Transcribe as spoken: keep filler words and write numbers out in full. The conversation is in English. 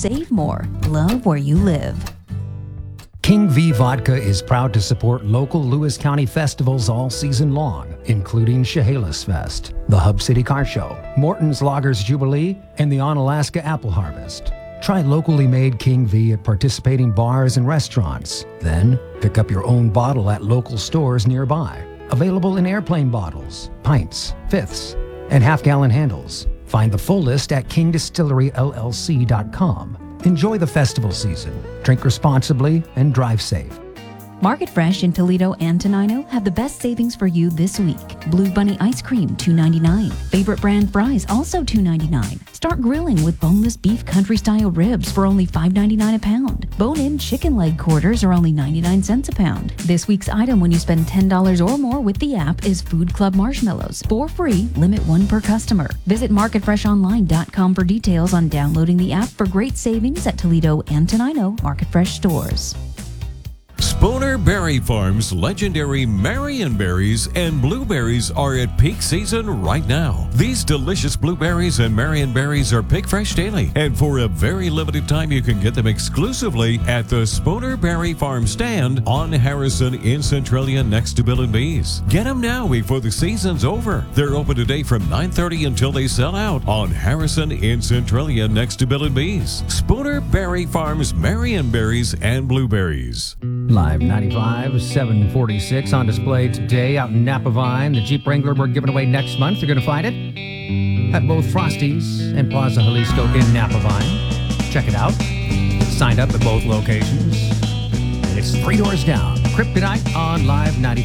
save more. Love where you live. King V Vodka is proud to support local Lewis County festivals all season long, including Chehalis Fest, the Hub City Car Show, Morton's Loggers Jubilee, and the Onalaska Apple Harvest. Try locally made King V at participating bars and restaurants. Then pick up your own bottle at local stores nearby. Available in airplane bottles, pints, fifths, and half-gallon handles. Find the full list at king distillery l l c dot com. Enjoy the festival season. Drink responsibly and drive safe. Market Fresh in Toledo and Tenino have the best savings for you this week. Blue Bunny ice cream, two ninety-nine. Favorite brand fries, also two ninety-nine. Start grilling with boneless beef country style ribs for only five ninety-nine a pound. Bone-in chicken leg quarters are only ninety-nine cents a pound. This week's item when you spend ten dollars or more with the app is Food Club marshmallows for free, limit one per customer. Visit market fresh online dot com for details on downloading the app for great savings at Toledo and Tenino Market Fresh stores. Spooner Berry Farm's legendary Marion berries and blueberries are at peak season right now. These delicious blueberries and Marion berries are pick fresh daily, and for a very limited time you can get them exclusively at the Spooner Berry Farm stand on Harrison in Centralia next to Bill and Bees. Get them now before the season's over. They're open today from nine thirty until they sell out on Harrison in Centralia next to Bill and Bees. Spooner Berry Farm's Marion berries and blueberries. Live ninety-five, seven forty-six on display today out in Napavine. The Jeep Wrangler we're giving away next month. You're going to find it at both Frosty's and Plaza Jalisco in Napavine. Check it out. Get signed up at both locations. And it's three doors down. Kryptonite on Live ninety-five.